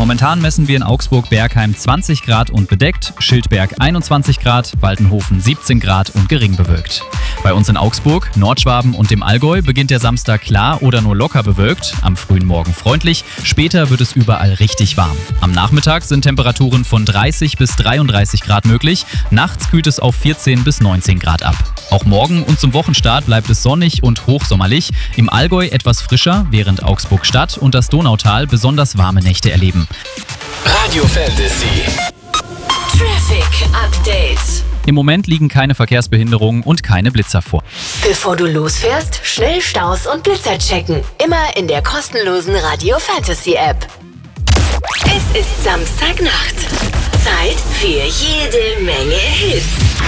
Momentan messen wir in Augsburg-Bergheim 20 Grad und bedeckt, Schildberg 21 Grad, Waldenhofen 17 Grad und gering bewölkt. Bei uns in Augsburg, Nordschwaben und dem Allgäu beginnt der Samstag klar oder nur locker bewölkt, am frühen Morgen freundlich, später wird es überall richtig warm. Am Nachmittag sind Temperaturen von 30 bis 33 Grad möglich, nachts kühlt es auf 14 bis 19 Grad ab. Auch morgen und zum Wochenstart bleibt es sonnig und hochsommerlich, im Allgäu etwas frischer, während Augsburg-Stadt und das Donautal besonders warme Nächte erleben. Radio Fantasy Traffic Update. Im Moment liegen keine Verkehrsbehinderungen und keine Blitzer vor. Bevor du losfährst, schnell Staus und Blitzer checken. Immer in der kostenlosen Radio Fantasy App. Es ist Samstagnacht. Zeit für jede Menge Hits.